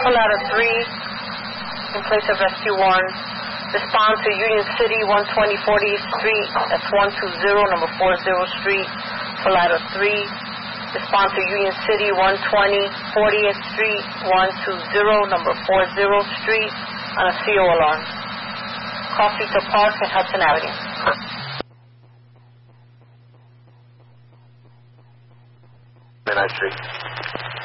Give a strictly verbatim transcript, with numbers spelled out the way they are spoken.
ladder three, in place of rescue one. Respond to Union City, one twenty fortieth Street, that's one two zero, number forty Street, for ladder three. Respond to Union City, one twenty fortieth Street, one two zero, number forty Street, on a C O alarm. Call Cecil Park and Hudson Avenue. Midnight Street.